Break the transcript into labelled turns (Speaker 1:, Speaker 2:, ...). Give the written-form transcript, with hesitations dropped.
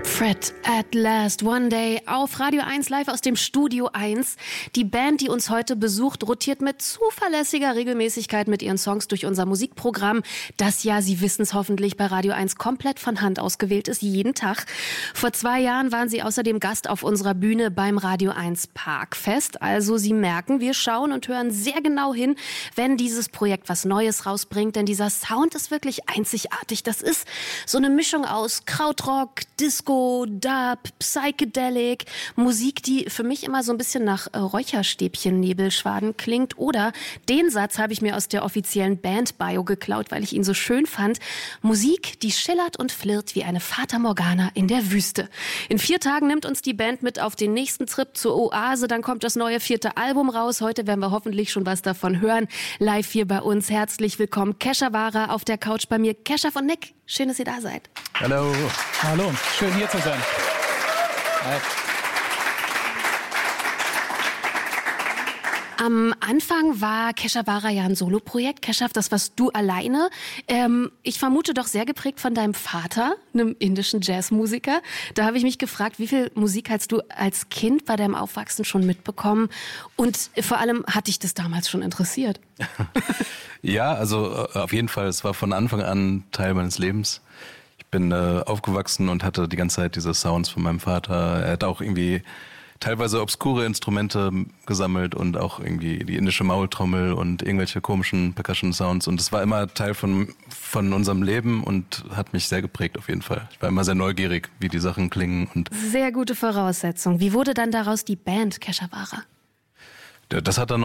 Speaker 1: Fred at Last One Day auf Radio 1 live aus dem Studio 1. Die Band, die uns heute besucht, rotiert mit zuverlässiger Regelmäßigkeit mit ihren Songs durch unser Musikprogramm, das ja, Sie wissen es hoffentlich, bei Radio 1 komplett von Hand ausgewählt ist, jeden Tag. Vor 2 Jahren waren Sie außerdem Gast auf unserer Bühne beim Radio 1 Parkfest. Also Sie merken, wir schauen und hören sehr genau hin, wenn dieses Projekt was Neues rausbringt, denn dieser Sound ist wirklich einzigartig. Das ist so eine Mischung aus Krautrock, Disco, Dub, Psychedelic, Musik, die für mich immer so ein bisschen nach Räucherstäbchen-Nebelschwaden klingt. Oder den Satz habe ich mir aus der offiziellen Band-Bio geklaut, weil ich ihn so schön fand. Musik, die schillert und flirrt wie eine Fata Morgana in der Wüste. In 4 Tagen nimmt uns die Band mit auf den nächsten Trip zur Oase. Dann kommt das neue 4. Album raus. Heute werden wir hoffentlich schon was davon hören. Live hier bei uns. Herzlich willkommen. Kesha Wara auf der Couch bei mir. Kesha von Nick. Schön, dass ihr da seid.
Speaker 2: Hallo.
Speaker 3: Hallo, schön hier zu sein. Hi.
Speaker 1: Am Anfang war Kesha Wara ja ein Soloprojekt. Kesha, das warst du alleine. Ich vermute doch sehr geprägt von deinem Vater, einem indischen Jazzmusiker. Da habe ich mich gefragt, wie viel Musik hast du als Kind bei deinem Aufwachsen schon mitbekommen? Und vor allem, hat dich das damals schon interessiert?
Speaker 2: Ja, also auf jeden Fall. Es war von Anfang an Teil meines Lebens. Ich bin aufgewachsen und hatte die ganze Zeit diese Sounds von meinem Vater. Er hat auch irgendwie teilweise obskure Instrumente gesammelt und auch irgendwie die indische Maultrommel und irgendwelche komischen Percussion-Sounds. Und es war immer Teil von unserem Leben und hat mich sehr geprägt auf jeden Fall. Ich war immer sehr neugierig, wie die Sachen klingen. Und
Speaker 1: sehr gute Voraussetzung. Wie wurde dann daraus die Band Kesha Wara?
Speaker 2: das hat dann